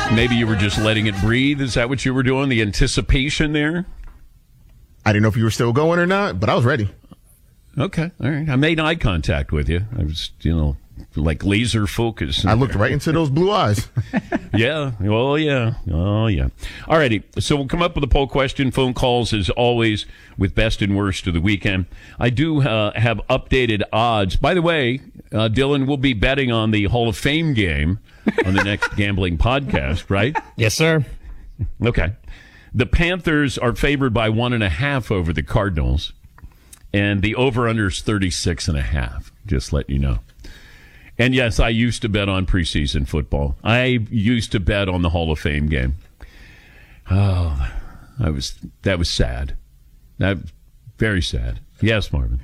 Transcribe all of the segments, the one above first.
Maybe you were just letting it breathe. Is that what you were doing? The anticipation there? I didn't know if you were still going or not, but I was ready. Okay. All right. I made eye contact with you. I was, like laser focus. I looked right into those blue eyes. Yeah. Oh, yeah. Oh, yeah. All righty. So we'll come up with a poll question. Phone calls, as always, with best and worst of the weekend. I do have updated odds. By the way, Dylan will be betting on the Hall of Fame game on the next gambling podcast, right? Yes, sir. Okay. The Panthers are favored by 1.5 over the Cardinals, and the over-under is 36.5. Just let you know. And yes, I used to bet on preseason football. I used to bet on the Hall of Fame game. Oh, that was sad. Very sad. Yes, Marvin.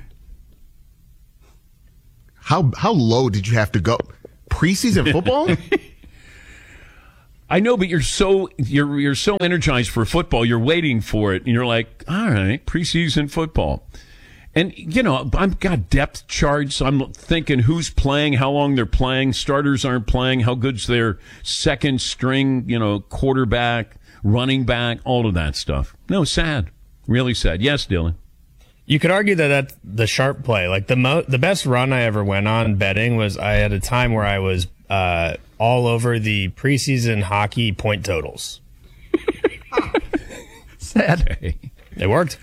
How low did you have to go? Preseason football? I know, but you're so energized for football. You're waiting for it, and you're like, all right, preseason football. And, I've got depth charts. I'm thinking who's playing, how long they're playing. Starters aren't playing. How good's their second string, quarterback, running back, all of that stuff. No, sad. Really sad. Yes, Dylan. You could argue that that's the sharp play. Like the best run I ever went on betting was I had a time where I was all over the preseason hockey point totals. Sad. Okay. It worked.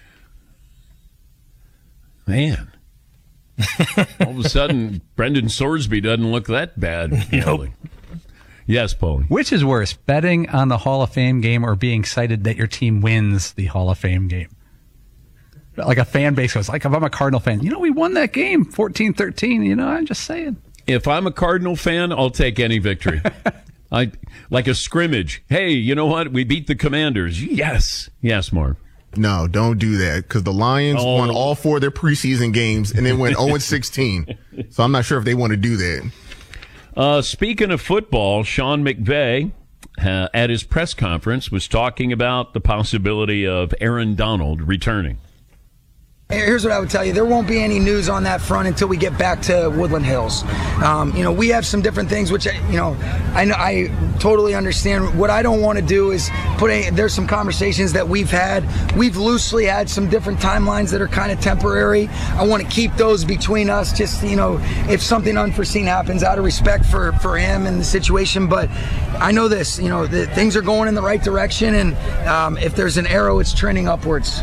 Man. All of a sudden, Brendan Sorsby doesn't look that bad. Nope. Yes, Paulie. Which is worse, betting on the Hall of Fame game or being excited that your team wins the Hall of Fame game? Like a fan base goes, like if I'm a Cardinal fan, we won that game 14-13, I'm just saying. If I'm a Cardinal fan, I'll take any victory. Like a scrimmage. Hey, you know what? We beat the Commanders. Yes. Yes, Marv. No, don't do that, because the Lions won all 4 of their preseason games and then went 0-16. So I'm not sure if they want to do that. Speaking of football, Sean McVay at his press conference was talking about the possibility of Aaron Donald returning. Here's what I would tell you. There won't be any news on that front until we get back to Woodland Hills. We have some different things, which, I totally understand. What I don't want to do is there's some conversations that we've had. We've loosely had some different timelines that are kind of temporary. I want to keep those between us, just, if something unforeseen happens, out of respect for him and the situation. But I know this, that things are going in the right direction. And if there's an arrow, it's trending upwards.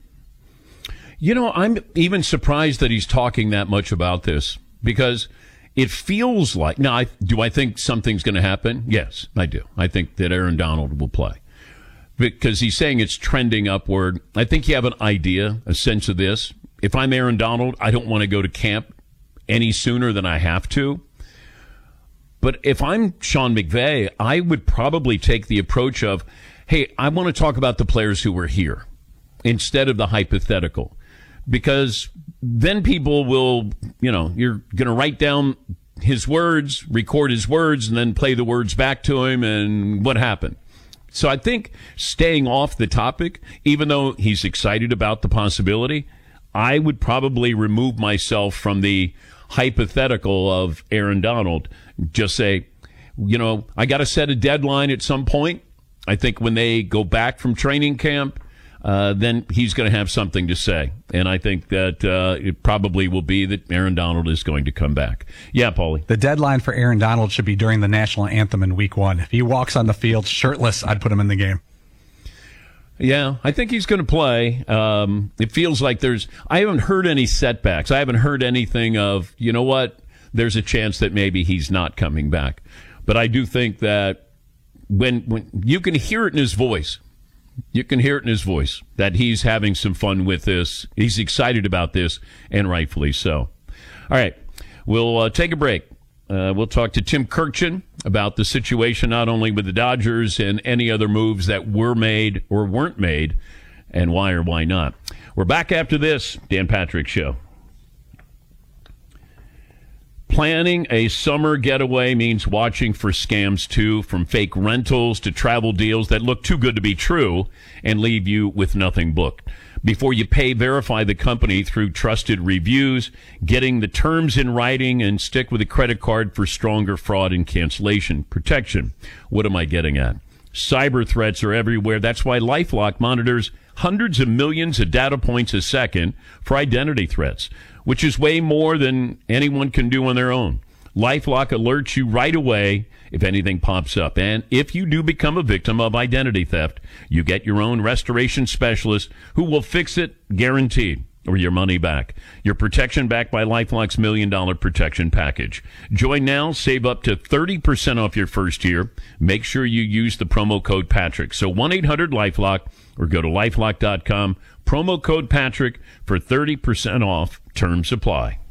I'm even surprised that he's talking that much about this, because it feels like, now, do I think something's going to happen? Yes, I do. I think that Aaron Donald will play, because he's saying it's trending upward. I think you have an idea, a sense of this. If I'm Aaron Donald, I don't want to go to camp any sooner than I have to. But if I'm Sean McVay, I would probably take the approach of, hey, I want to talk about the players who were here instead of the hypothetical. Because then people will, you're going to write down his words, record his words, and then play the words back to him, and what happened? So I think staying off the topic, even though he's excited about the possibility, I would probably remove myself from the hypothetical of Aaron Donald. Just say, I got to set a deadline at some point. I think when they go back from training camp, then he's going to have something to say. And I think that it probably will be that Aaron Donald is going to come back. Yeah, Paulie. The deadline for Aaron Donald should be during the national anthem in week 1. If he walks on the field shirtless, I'd put him in the game. Yeah, I think he's going to play. It feels like I haven't heard any setbacks. I haven't heard anything of, there's a chance that maybe he's not coming back. But I do think that when you can hear it in his voice, that he's having some fun with this. He's excited about this, and rightfully so. All right, we'll take a break. We'll talk to Tim Kurkjian about the situation not only with the Dodgers and any other moves that were made or weren't made, and why or why not. We're back after this Dan Patrick Show. Planning a summer getaway means watching for scams, too, from fake rentals to travel deals that look too good to be true and leave you with nothing booked. Before you pay, verify the company through trusted reviews, getting the terms in writing, and stick with a credit card for stronger fraud and cancellation protection. What am I getting at? Cyber threats are everywhere. That's why LifeLock monitors hundreds of millions of data points a second for identity threats, which is way more than anyone can do on their own. LifeLock alerts you right away if anything pops up. And if you do become a victim of identity theft, you get your own restoration specialist who will fix it, guaranteed, or your money back. Your protection backed by LifeLock's $1 Million Protection Package. Join now, save up to 30% off your first year. Make sure you use the promo code Patrick. So 1-800-LifeLock or go to LifeLock.com. Promo code Patrick for 30% off. Terms apply.